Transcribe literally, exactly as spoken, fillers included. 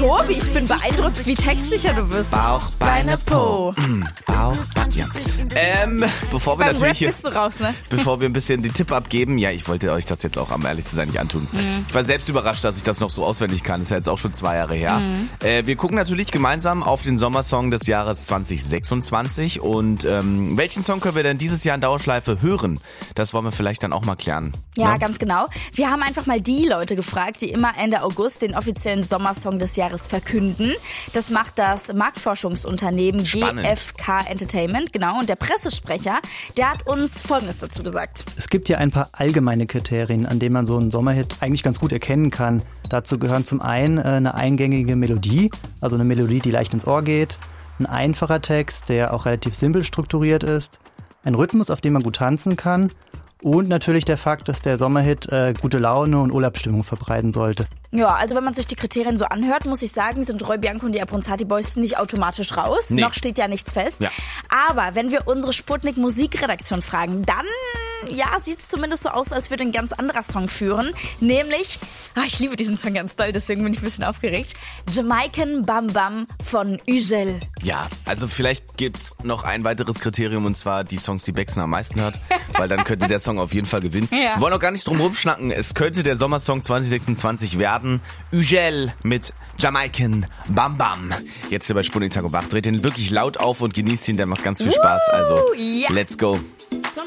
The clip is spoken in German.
Tobi, ich bin beeindruckt, wie textsicher du bist. Bauch, Beine, Po. Bauch, Beine, ja. Ähm, bevor wir Beim natürlich Rap hier, bist du raus, ne? bevor wir ein bisschen den Tipp abgeben, ja, ich wollte euch das jetzt auch, um ehrlich zu sein, nicht antun. Mhm. Ich war selbst überrascht, dass ich das noch so auswendig kann. Das ist ja jetzt auch schon zwei Jahre her. Mhm. Äh, wir gucken natürlich gemeinsam auf den Sommersong des Jahres zwanzig sechsundzwanzig und ähm, welchen Song können wir denn dieses Jahr in Dauerschleife hören? Das wollen wir vielleicht dann auch mal klären. Ja, ne? ganz genau. Wir haben einfach mal die Leute gefragt, die immer Ende August den offiziellen Sommersong des Jahres verkünden. Das macht das Marktforschungsunternehmen Spannend. G F K Entertainment, genau. Und der Pressesprecher, der hat uns Folgendes dazu gesagt. Es gibt hier ein paar allgemeine Kriterien, an denen man so einen Sommerhit eigentlich ganz gut erkennen kann. Dazu gehören zum einen eine eingängige Melodie, also eine Melodie, die leicht ins Ohr geht, ein einfacher Text, der auch relativ simpel strukturiert ist, ein Rhythmus, auf dem man gut tanzen kann und natürlich der Fakt, dass der Sommerhit äh, gute Laune und Urlaubsstimmung verbreiten sollte. Ja, also wenn man sich die Kriterien so anhört, muss ich sagen, sind Roy Bianco und die Abronzati Boys nicht automatisch raus. Nee. Noch steht ja nichts fest. Ja. Aber wenn wir unsere Sputnik Musikredaktion fragen, dann ja, sieht es zumindest so aus, als würde ein ganz anderer Song führen. Nämlich, oh, ich liebe diesen Song ganz doll, deswegen bin ich ein bisschen aufgeregt. Jamaican Bam Bam von Ugel. Ja, also vielleicht gibt's noch ein weiteres Kriterium und zwar die Songs, die Bexen am meisten hört, weil dann könnte der Song auf jeden Fall gewinnen. Ja. Wir wollen auch gar nicht drum rumschnacken, es könnte der Sommersong zwanzig sechsundzwanzig werden. Ugel mit Jamaican Bam Bam. Jetzt hier bei Sputnik Tag und Wach. Dreht den wirklich laut auf und genießt ihn, der macht ganz viel Spaß. Also, ja. let's go.